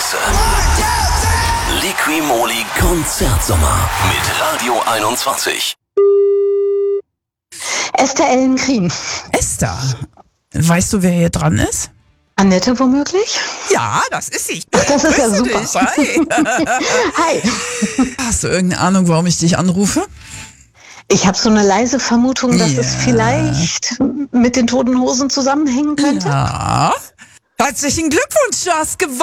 heiße. Liqui-Moly Konzertsommer mit Radio 21. Esther Ellen Krien. Esther, weißt du, wer hier dran ist? Annette womöglich? Ja, das ist sie. Ach, das ist ja Grüße super. dich. Hi. Hi. Hast du irgendeine Ahnung, warum ich dich anrufe? Ich habe so eine leise Vermutung, dass Ja. es vielleicht mit den Toten Hosen zusammenhängen könnte. Ja. Herzlichen Glückwunsch, du hast gewonnen.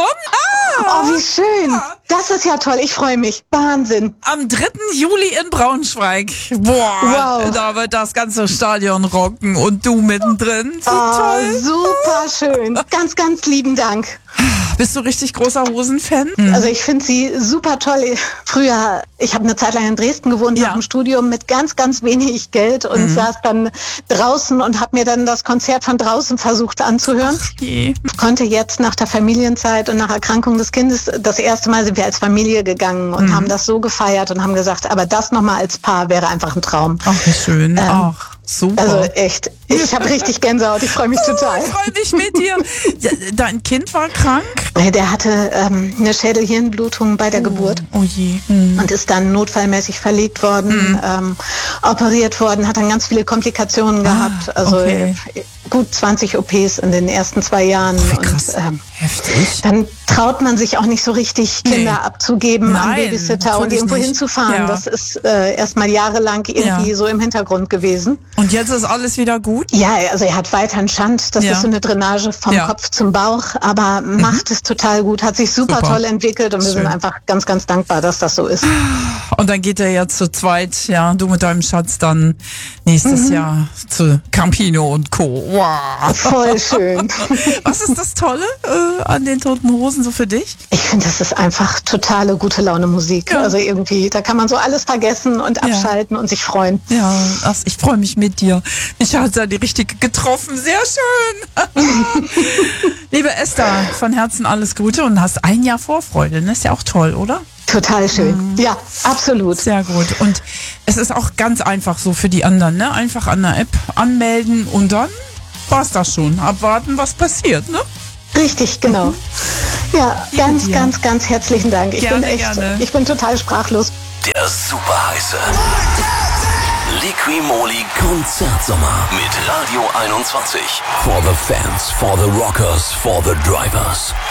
Oh, wie schön. Das ist ja toll. Ich freue mich. Wahnsinn. Am 3. Juli in Braunschweig. Boah, Wow. da wird das ganze Stadion rocken und du mittendrin. So toll. Super schön. Ganz, ganz lieben Dank. Bist du richtig großer Hosen-Fan? Also ich finde sie super toll. Früher, ich habe eine Zeit lang in Dresden gewohnt, Ja. nach dem Studium mit ganz, ganz wenig Geld und saß dann draußen und habe mir dann das Konzert von draußen versucht anzuhören. Okay. Konnte jetzt nach der Familienzeit und nach Erkrankung des Kindes, das erste Mal sind wir als Familie gegangen und haben das so gefeiert und haben gesagt, aber das nochmal als Paar wäre einfach ein Traum. Ach, wie schön. Ach, super. Also echt, ich habe richtig Gänsehaut, ich freue mich total. Ich freue mich mit dir. Ja, dein Kind war krank? Der hatte eine Schädelhirnblutung bei der Geburt. Oh je. Und ist dann notfallmäßig verlegt worden, operiert worden, hat dann ganz viele Komplikationen gehabt. Also okay. gut 20 OPs in den ersten 2 Jahren. Wie krass. Und Heftig. dann traut man sich auch nicht so richtig, Kinder abzugeben an Nein, Babysitter und natürlich irgendwo nicht. hinzufahren. Ja. Das ist erstmal jahrelang irgendwie so im Hintergrund gewesen. Und jetzt ist alles wieder gut? Ja, also er hat weiter einen Schand, das Ja. ist so eine Drainage vom Ja. Kopf zum Bauch, aber macht es total gut, hat sich super Super. toll entwickelt und wir Schön. sind einfach ganz, ganz dankbar, dass das so ist. Und dann geht er ja zu zweit, ja, du mit deinem Schatz dann nächstes Jahr zu Campino und Co. Wow. Voll schön. Was ist das Tolle an den Toten Hosen so für dich? Ich finde, das ist einfach totale gute Laune Musik. Ja. Also irgendwie, da kann man so alles vergessen und abschalten und sich freuen. Ja, ich freue mich mit dir. Ich hatte die richtige getroffen. Sehr schön. Liebe Esther, von Herzen alles Gute und hast ein Jahr Vorfreude. Ne? Ist ja auch toll, oder? Total schön. Ja, absolut. Sehr gut. Und es ist auch ganz einfach so für die anderen. Ne? Einfach an der App anmelden und dann war's das schon. Abwarten, was passiert. Ne? Richtig, genau. Ja, ganz, dir. ganz, ganz herzlichen Dank. Gerne, gerne. Ich bin total sprachlos. Der super heiße Liqui-Moly Konzertsommer mit Radio 21. For the fans, for the rockers, for the drivers.